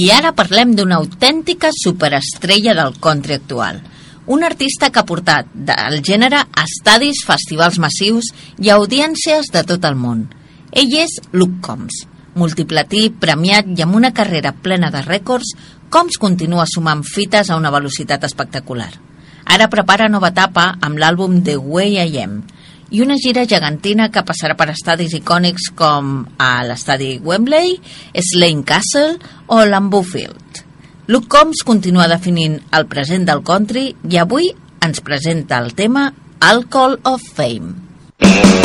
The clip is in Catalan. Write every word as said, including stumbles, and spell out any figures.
I ara parlem d'una autèntica superestrella del country actual. Un artista que ha portat del gènere a estadis, festivals massius i audiències de tot el món. Ell és Luke Combs. Multiplatí, premiat i amb una carrera plena de rècords, Combs continua sumant fites a una velocitat espectacular. Ara prepara nova etapa amb l'àlbum The Way I Am i una gira gegantina que passarà per estadis icònics com a l'estadi Wembley, Slane Castle o Lambeau Field. Luke Combs continua definint el present del country i avui ens presenta el tema Alcohol of Fame.